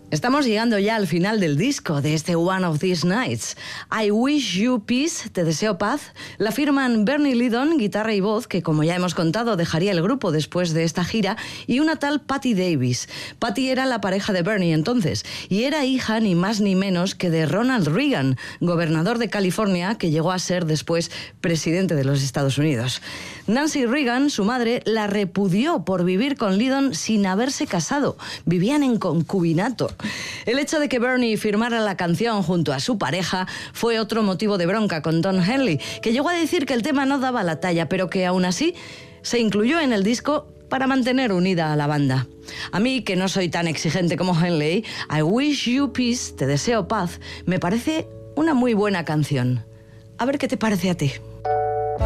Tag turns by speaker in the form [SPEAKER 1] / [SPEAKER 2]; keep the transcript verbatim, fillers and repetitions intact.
[SPEAKER 1] Estamos llegando ya al final del disco de este One of These Nights. I Wish You Peace, Te Deseo Paz, la firman Bernie Leadon, guitarra y voz, que como ya hemos contado dejaría el grupo después de esta gira, y una tal Patti Davis. Patti era la pareja de Bernie entonces, y era hija ni más ni menos que de Ronald Reagan, gobernador de California, que llegó a ser después presidente de los Estados Unidos. Nancy Reagan, su madre, la repudió por vivir con Leadon sin haberse casado. Vivían en concubinato. El hecho de que Bernie firmara la canción junto a su pareja fue otro motivo de bronca con Don Henley, que llegó a decir que el tema no daba la talla, pero que aún así se incluyó en el disco para mantener unida a la banda. A mí, que no soy tan exigente como Henley, I Wish You Peace, Te Deseo Paz, me parece una muy buena canción. A ver qué te parece a ti.